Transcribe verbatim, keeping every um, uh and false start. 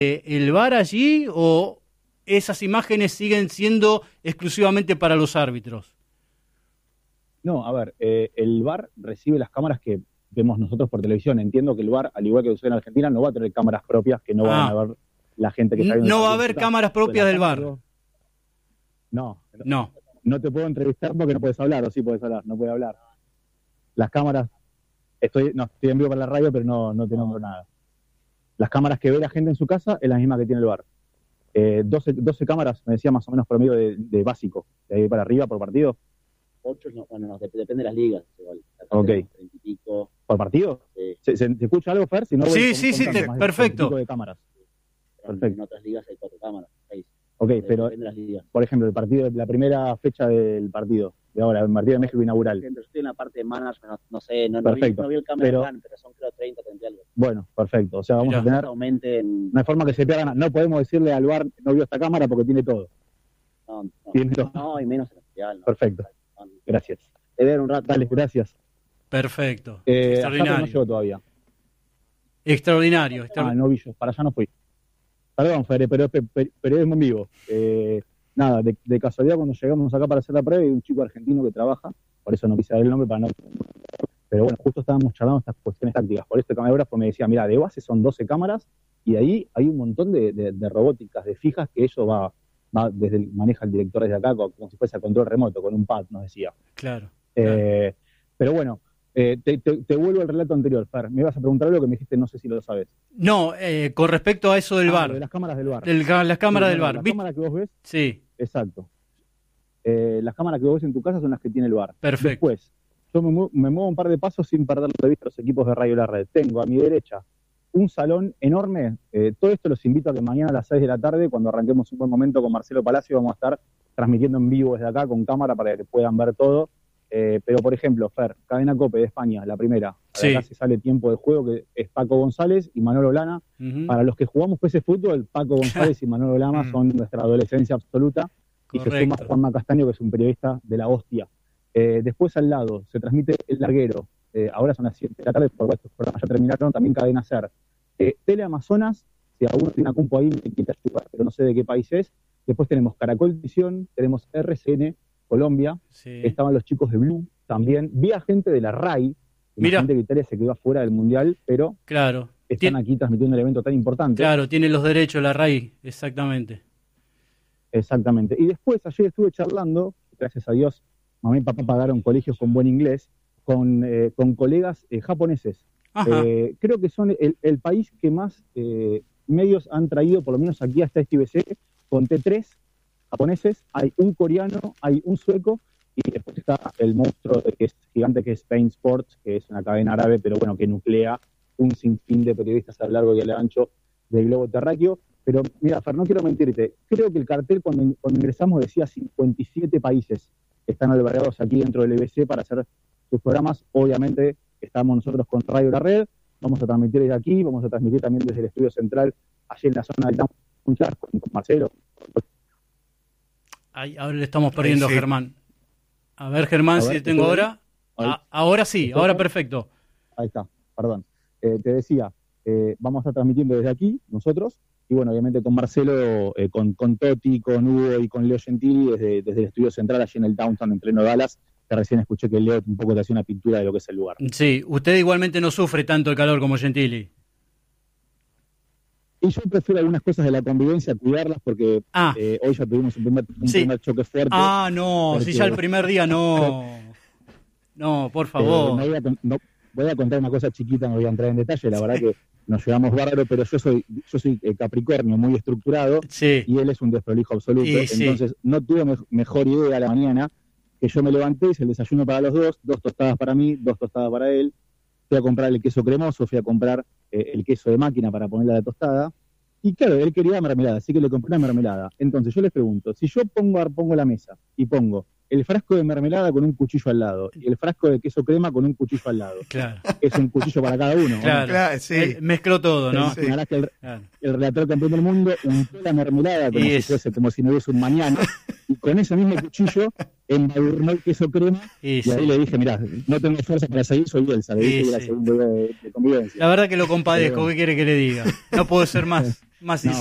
el V A R allí o esas imágenes siguen siendo exclusivamente para los árbitros? No, a ver, eh, el V A R recibe las cámaras que vemos nosotros por televisión. Entiendo que el V A R, al igual que sucede en Argentina, no va a tener cámaras propias que no Ah. van a ver la gente que está viendo. No va a haber cámaras propias del V A R. No, No. no te puedo entrevistar porque no puedes hablar, o sí puedes hablar, no puedes hablar. Las cámaras, estoy, no, estoy en vivo para la radio, pero no, no te nombro nada. Las cámaras que ve la gente en su casa es la misma que tiene el V A R. Eh, doce, doce cámaras, me decía más o menos promedio de, de básico, de ahí para arriba por partido. Ocho, no, bueno, no, dep- depende de las ligas. Igual. Acá Ok. tenemos treinta y pico. ¿Por partido? Sí. ¿Se, se, ¿se escucha algo, Fer? Si no, voy Sí, con- sí, sí, contando te- más de perfecto. treinta y pico de cámaras. Pero Perfecto. En otras ligas hay cuatro cámaras, seis. Ok, Dep- pero, Depende de las ligas. por ejemplo, el partido, la primera fecha del partido, de ahora, el partido de México inaugural. Yo estoy en la parte de management, no, no sé, no, no, vi, Perfecto. no vi el cámara Pero- plan, pero son creo treinta, treinta y algo. Bueno, perfecto. O sea, vamos Mirá. a tener, Aumenten. no hay forma que se pierda nada. No podemos decirle al V A R, no vio esta cámara porque tiene todo. No, no, Tiene todo. no, y menos en el mundial. No. Perfecto. No, no. Gracias. Te ver un rato. Dale, gracias. Perfecto. Eh, allá pero no Extraordinario. llegó todavía. Extraordinario. Ah, extraordinario. no vi yo, para allá no fui. Perdón, Fede, pero es pe- pe- periodismo en vivo. Eh, nada, de, de casualidad cuando llegamos acá para hacer la prueba hay un chico argentino que trabaja, por eso no quise dar el nombre para no... Pero bueno, justo estábamos charlando estas cuestiones tácticas. Por esto el camarógrafo me decía, mira, de base son doce cámaras y de ahí hay un montón de, de- de robóticas, de fijas, que eso va, va desde el, maneja el director desde acá como, como si fuese a control remoto, con un pad, nos decía. Claro. Eh, pero bueno, eh, te, te- te vuelvo al relato anterior, Fer. Me ibas a preguntar algo que me dijiste, no sé si lo sabes. No, eh, con respecto a eso del Ah, V A lo de R. las cámaras del V A R. Del ca- las cámaras Sí, del no, V A R. La ¿Viste? cámara que vos ves, Sí, exacto. Eh, las cámaras que vos ves en tu casa son las que tiene el V A R. perfecto. Después, yo me, mu- me muevo un par de pasos sin perder de vista los equipos de Radio La Red. Tengo a mi derecha un salón enorme. Eh, todo esto los invito a que mañana a las seis de la tarde, cuando arranquemos un buen momento con Marcelo Palacio, vamos a estar transmitiendo en vivo desde acá con cámara para que puedan ver todo. Eh, pero, por ejemplo, Fer, Cadena Cope de España, la primera. Sí. Acá se sale tiempo de juego, que es Paco González y Manolo Lana. Ujú. Para los que jugamos P S Fútbol, Paco González y Manolo Lama Mm. son nuestra adolescencia absoluta. Y se Correcto. suma Juanma Castaño, que es un periodista de la hostia. Eh, después al lado se transmite El Larguero. Eh, ahora son las siete de la tarde, por estos programas ya terminaron. También Cadena Ser. Eh, Tele Amazonas, si alguno tiene una compu ahí, me quita ayudar, pero no sé de qué país es. Después tenemos Caracol Televisión, tenemos R C N, Colombia. Sí. Estaban los chicos de Blue también. Vi a gente de la R A I. Mira. Gente que Italia se quedó afuera del Mundial, pero Claro. están Tien- aquí transmitiendo un evento tan importante. Claro, tiene los derechos la R A I, exactamente. Exactamente. Y después, ayer estuve charlando, gracias a Dios, mamá y papá pagaron colegios con buen inglés, con, eh, con colegas eh, japoneses. Ajá. Eh, creo que son el, el país que más eh, medios han traído, por lo menos aquí hasta este I B C, conté tres japoneses, hay un coreano, hay un sueco, y después está el monstruo que es gigante, que es Spain Sports, que es una cadena árabe, pero bueno, que nuclea un sinfín de periodistas a lo largo y a lo ancho del globo terráqueo. Pero mira, Fer, no quiero mentirte, creo que el cartel cuando, cuando ingresamos decía cincuenta y siete países están albergados aquí dentro del I B C para hacer sus programas. Obviamente estamos nosotros con Radio La Red, vamos a transmitir desde aquí, vamos a transmitir también desde el estudio central, allí en la zona del Downtown con, con Marcelo. Ahí, ahora le estamos perdiendo sí. a Germán. A ver, Germán, A si ver, le tengo ¿estoy ahora. ahí? Ah, ahora sí, ¿Me ahora escuchan? perfecto. Ahí está, perdón. Eh, te decía, eh, vamos a estar transmitiendo desde aquí, nosotros, y bueno, obviamente con Marcelo, eh, con, con Toti, con Hugo y con Leo Gentili, desde, desde el estudio central allí en el Downtown, en pleno Dallas, que recién escuché que Leo un poco te hacía una pintura de lo que es el lugar. Sí, usted igualmente no sufre tanto el calor como Gentili. Y yo prefiero algunas cosas de la convivencia, cuidarlas, porque Ah. eh, hoy ya tuvimos un primer, un Sí. primer choque fuerte. Ah, no, si porque- ya el primer día no. No, por Eh, favor. no voy, a, con- no- voy a contar una cosa chiquita, no voy a entrar en detalle, la verdad que nos llevamos bárbaro, pero yo soy yo soy eh, Capricornio, muy estructurado, Sí, y él es un desprolijo absoluto. Y sí. Entonces no tuve me- mejor idea a la mañana que yo me levanté, hice el desayuno para los dos, dos tostadas para mí, dos tostadas para él. Fui a comprar el queso cremoso, fui a comprar eh, el queso de máquina para ponerle a la tostada. Y claro, él quería mermelada, así que le compré una mermelada. Entonces yo les pregunto, si yo pongo, pongo la mesa y pongo el frasco de mermelada con un cuchillo al lado y el frasco de queso crema con un cuchillo al lado, claro. es un cuchillo para cada uno, ¿o no? Claro. Claro, sí. Él mezcló todo, ¿no? Te imaginarás que el, Claro. el relator campeón del mundo untó la mermelada como Y si es- fuese, como si no hubiese un mañana, y con ese mismo cuchillo embadurnó el queso crema, Y y sí. ahí le dije, mirá, no tengo fuerza para seguir, soy Elsa, le Y dije que era sí. segundo día de, de convivencia. La verdad que lo compadezco, Pero- ¿qué quiere que le diga? No puedo ser más. Más No,